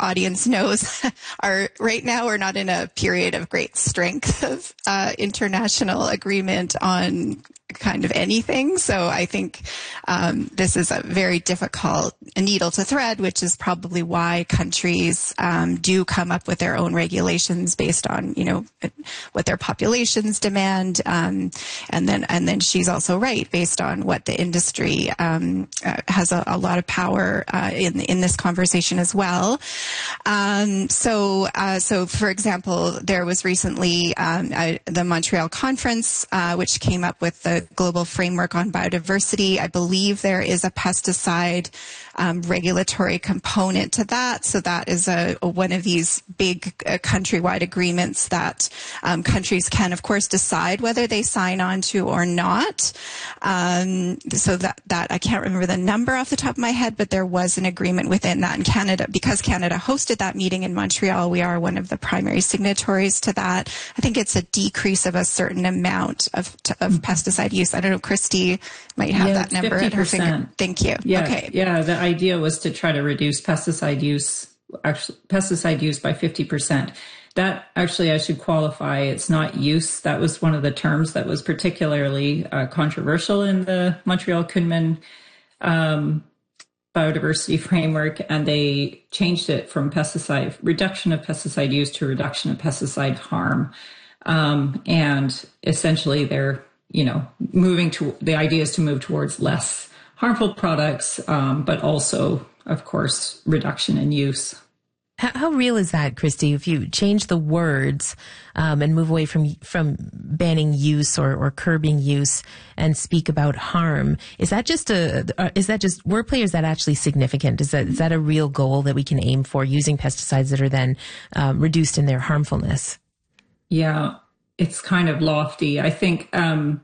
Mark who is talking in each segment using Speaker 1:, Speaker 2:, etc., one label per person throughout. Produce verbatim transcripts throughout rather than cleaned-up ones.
Speaker 1: audience knows, are right now we're not in a period of great strength of uh, international agreement on kind of anything. So I think um, this is a very difficult needle to thread, which is probably why countries um, do come up with their own regulations based on, you know, what their populations demand. Um, and then, and then she's also right, based on what the industry um, uh, has a, a lot of power uh, in in this conversation as well. Um, so, uh, so for example, there was recently um, uh, the Montreal Conference, uh, which came up with the Global Framework on Biodiversity. I believe there is a pesticide um, regulatory component to that. So that is a, a one of these big uh, countrywide agreements that um, countries can, of course, decide whether they sign on to or not. Um, so that, that I can't remember the number off the top of my head, but there was an agreement within that in Canada. Because Canada hosted that meeting in Montreal, we are one of the primary signatories to that. I think it's a decrease of a certain amount of, of pesticide use. I don't know, Christy might have
Speaker 2: yeah,
Speaker 1: that number at her finger. Thank you.
Speaker 2: Yeah,
Speaker 1: okay.
Speaker 2: Yeah, the idea was to try to reduce pesticide use, actually pesticide use by fifty percent. That actually, I should qualify, it's not use. That was one of the terms that was particularly uh, controversial in the Montreal Kunming um, biodiversity framework, and they changed it from pesticide reduction of pesticide use to reduction of pesticide harm. Um, and essentially they're, you know, moving to, the idea is to move towards less harmful products, um, but also, of course, reduction in use.
Speaker 3: How, how real is that, Christy? If you change the words um, and move away from from banning use or, or curbing use and speak about harm, is that just a is that just wordplay, or is that actually significant? Is that is that a real goal that we can aim for, using pesticides that are then um, reduced in their harmfulness?
Speaker 2: Yeah, it's kind of lofty. I think. Um,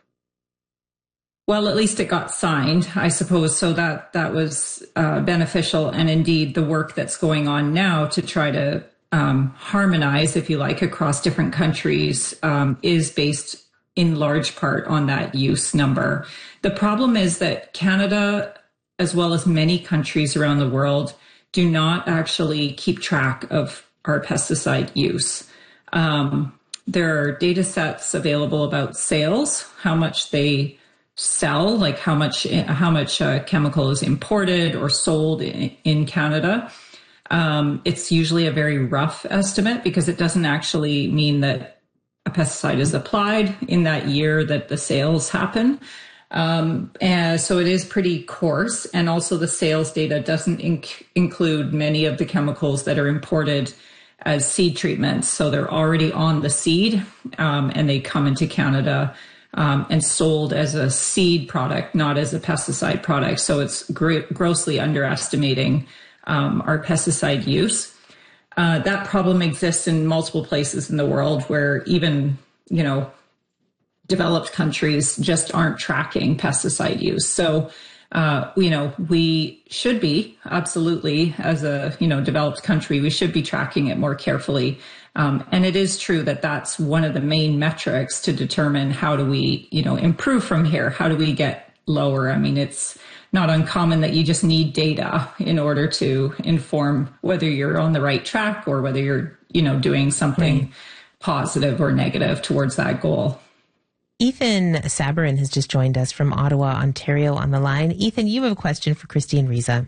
Speaker 2: Well, at least it got signed, I suppose, so that that was uh, beneficial. And indeed, the work that's going on now to try to um, harmonize, if you like, across different countries um, is based in large part on that use number. The problem is that Canada, as well as many countries around the world, do not actually keep track of our pesticide use. Um, there are data sets available about sales, how much they sell, like how much how much uh, chemical is imported or sold in, in Canada. Um, it's usually a very rough estimate because it doesn't actually mean that a pesticide is applied in that year that the sales happen. Um, and so it is pretty coarse. And also the sales data doesn't inc- include many of the chemicals that are imported as seed treatments. So they're already on the seed um, and they come into Canada Um, and sold as a seed product, not as a pesticide product. So it's gr- grossly underestimating um, our pesticide use. Uh, that problem exists in multiple places in the world where even, you know, developed countries just aren't tracking pesticide use. So, uh, you know, we should be absolutely, as a, you know, developed country, we should be tracking it more carefully. Um, and it is true that that's one of the main metrics to determine how do we, you know, improve from here? How do we get lower? I mean, it's not uncommon that you just need data in order to inform whether you're on the right track or whether you're, you know, doing something right, positive or negative towards that goal.
Speaker 3: Ethan Sabourin has just joined us from Ottawa, Ontario on the line. Ethan, you have a question for Christy and Riza.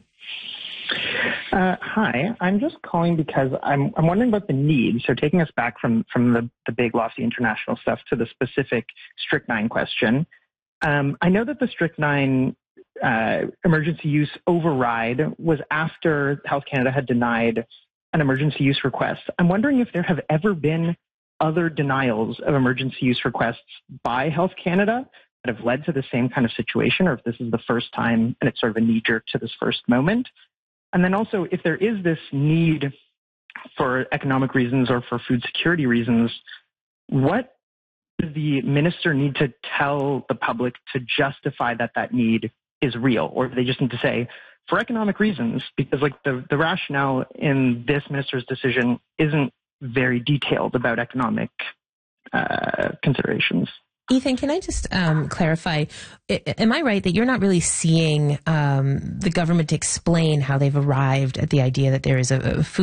Speaker 4: Uh, hi, I'm just calling because I'm I'm wondering about the need. So taking us back from, from the, the big, lofty international stuff to the specific strychnine question. Um, I know that the strychnine uh, emergency use override was after Health Canada had denied an emergency use request. I'm wondering if there have ever been other denials of emergency use requests by Health Canada that have led to the same kind of situation, or if this is the first time and it's sort of a knee-jerk to this first moment. And then also, if there is this need for economic reasons or for food security reasons, what does the minister need to tell the public to justify that that need is real? Or do they just need to say, for economic reasons? Because like the, the rationale in this minister's decision isn't very detailed about economic uh, considerations.
Speaker 3: Ethan, can I just um, clarify, am I right that you're not really seeing um, the government explain how they've arrived at the idea that there is a, a food